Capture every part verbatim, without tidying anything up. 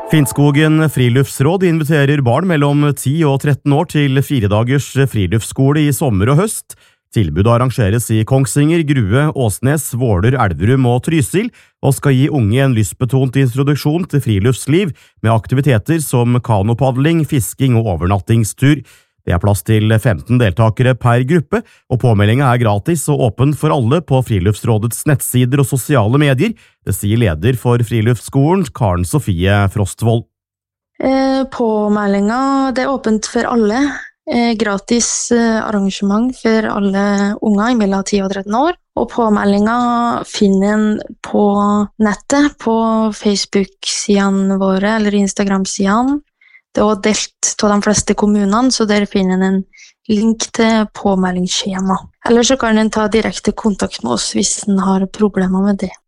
Finnskogen friluftsråd inviterer barn mellom ti og tretten år til fire dagers friluftsskole i sommer og høst. Tilbudet arrangeres i Kongsvinger, Grue, Åsnes, Våler, Elverum og Trysil, og skal gi unge en lystbetont introduksjon til friluftsliv med aktiviteter som kanopadling, fisking og overnattingstur. Det er plass til femten deltakere per gruppe, og påmeldingen er gratis og åpen for alle på Friluftsrådets nettsider og sosiale medier. Det sier leder for Friluftsskolen, Karen Sofie Frostvold. Eh, påmeldingen, det er åpent for alle. Eh, gratis eh, arrangement for alle unger mellom ti og tretten år. Og påmeldingen finner en på nettet, på Facebook-sidene våre eller Instagram-sidene. Det er også delt av de fleste kommunene, så der finner en en link til påmeldingsskjema. Eller så kan en ta direkte kontakt med oss hvis en har problemer med det.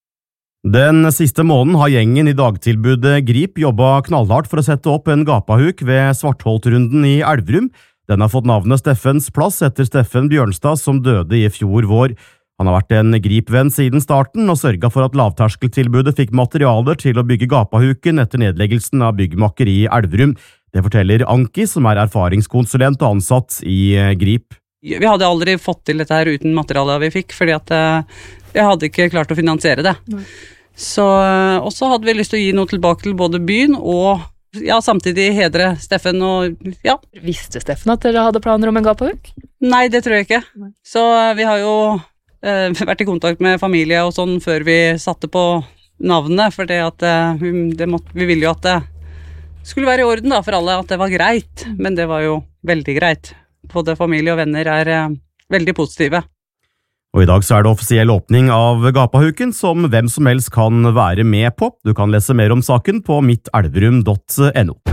Den siste måneden har gjengen i dagtilbudet Grip jobbet knallhardt for å sette opp en gapahuk ved Svartholtrunden i Elverum. Den har fått navnet Steffens plass etter Steffen Bjørnstad som døde i fjor vår. Han har vært en Grip-venn siden starten og sørget for at lavterskeltilbudet fikk materialer til å bygge gapahuken etter nedleggelsen av byggmakker i Elverum. Det forteller Anki, som er erfaringskonsulent og ansatt i Grip. Vi hadde aldri fått til dette her uten materialet vi fikk, fordi at jeg hadde ikke klart å finansiere det. Mm. Så også hadde vi lyst til å gi noe tilbake til både byen og ja, samtidig hedre Steffen og ja. Visste Steffen at dere hadde planer om en gapahuk? Nei, det tror jeg ikke. Så vi har jo Uh, vært i kontakt med familie og sånn før vi satte på navnet, for det at, uh, det måtte, vi ville jo at det skulle være i orden da, for alle, at det var greit, men det var jo veldig greit. Både familie og venner er uh, veldig positive. Og i dag så er det offisiell åpning av gapahuken, som hvem som helst kan være med på. Du kan lese mer om saken på mittelverum punktum no.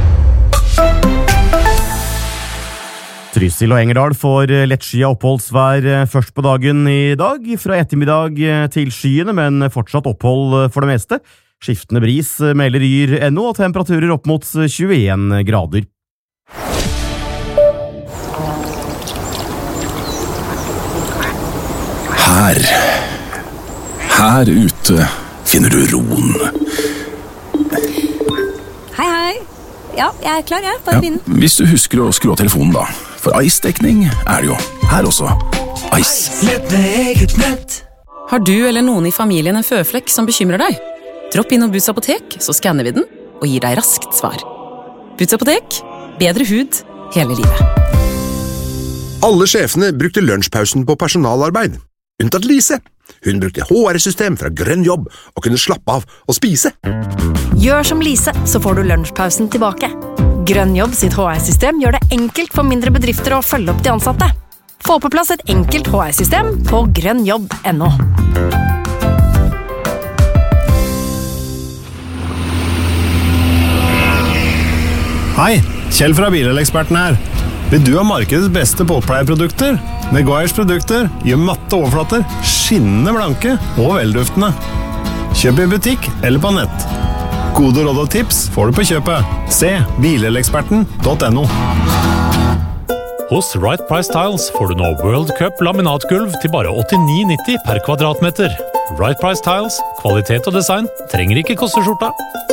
Trysil og Engerdal får lettskia oppholdsvær først på dagen i dag, fra ettermiddag til skyene, men fortsatt opphold for det meste. Skiftende bris melder Yr punktum no og temperaturer opp mot tjueen grader. Her, her ute finner du roen. Hei, hei. Ja, jeg er klar, jeg. Bare ja, begynn. Hvis du husker å skru av telefonen da. For Ice-dekning er det jo. Her også. Ice. Nett med eget nett. Har du eller noen i familien en føflekk som bekymrer deg? Dropp inn og Boots apotek, så skanner vi den og gir deg raskt svar. Boots apotek. Bedre hud hele livet. Alle sjefene brukte lunsjpausen på personalarbeid. Unntatt Lise. Hun brukte H R-system fra Grønn Jobb og kunne slappe av og spise. Gjør som Lise, så får du lunsjpausen tilbake. Grønn Jobb sitt H R-system gjør det enkelt for mindre bedrifter å følge opp de ansatte. Få på plass et enkelt H R-system på grønnjobb punktum no. Hei, Kjell fra Bileleksperten her. Vil du ha markedets beste båtpleieprodukter? Meguiars produkter gjør matte overflater, skinnende blanke og velduftende. Kjøp i butikk eller på nett. Gode råd og tips får du på kjøpet. Se bileleksperten punktum no. Hos Right Price Tiles får du nå World Cup laminatgulv til bare åttini nitti per kvadratmeter. Right Price Tiles, kvalitet og design trenger ikke koste skjorta.